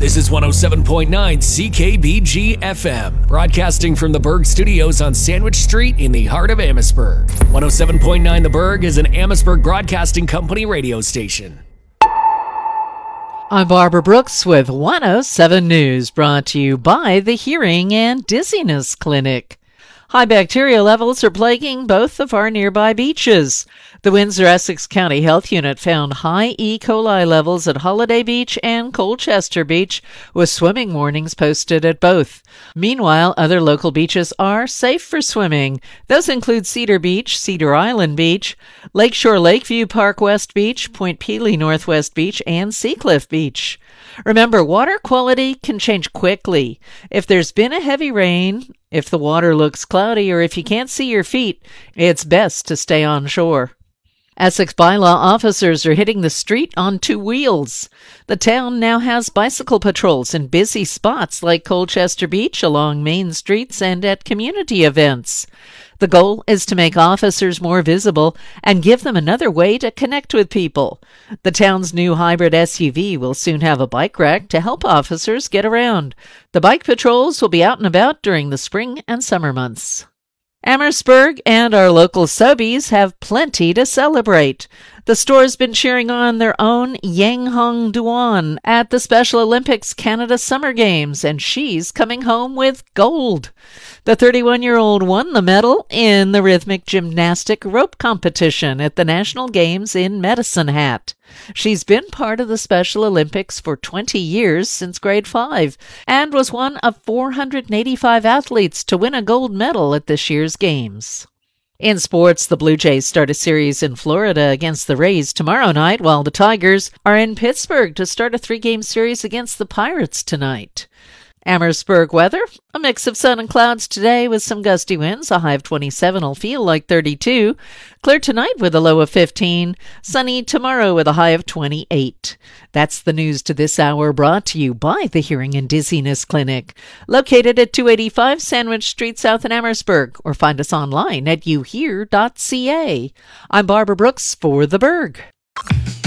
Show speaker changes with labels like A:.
A: This is 107.9 CKBG FM, broadcasting from the Berg Studios on Sandwich Street in the heart of Amherstburg. 107.9 The Berg is an Amherstburg Broadcasting Company radio station.
B: I'm Barbara Brooks with 107 News, brought to you by the Hearing and Dizziness Clinic. High bacteria levels are plaguing both of our nearby beaches. The Windsor-Essex County Health Unit found high E. coli levels at Holiday Beach and Colchester Beach, with swimming warnings posted at both. Meanwhile, other local beaches are safe for swimming. Those include Cedar Beach, Cedar Island Beach, Lakeshore Lakeview Park West Beach, Point Pelee Northwest Beach, and Seacliff Beach. Remember, water quality can change quickly. If there's been a heavy rain, if the water looks cloudy, or if you can't see your feet, it's best to stay on shore. Essex bylaw officers are hitting the street on two wheels. The town now has bicycle patrols in busy spots like Colchester Beach, along main streets, and at community events. The goal is to make officers more visible and give them another way to connect with people. The town's new hybrid SUV will soon have a bike rack to help officers get around. The bike patrols will be out and about during the spring and summer months. Amherstburg and our local Sobeys have plenty to celebrate. The store's been cheering on their own Yang Hong Duan at the Special Olympics Canada Summer Games, and she's coming home with gold. The 31-year-old won the medal in the rhythmic gymnastic rope competition at the National Games in Medicine Hat. She's been part of the Special Olympics for 20 years, since grade 5, and was one of 485 athletes to win a gold medal at this year's Games. In sports, the Blue Jays start a series in Florida against the Rays tomorrow night, while the Tigers are in Pittsburgh to start a 3-game series against the Pirates tonight. Amherstburg weather, a mix of sun and clouds today with some gusty winds. A high of 27 will feel like 32. Clear tonight with a low of 15. Sunny tomorrow with a high of 28. That's the news to this hour, brought to you by the Hearing and Dizziness Clinic, located at 285 Sandwich Street South in Amherstburg, or find us online at youhear.ca. I'm Barbara Brooks for The Berg.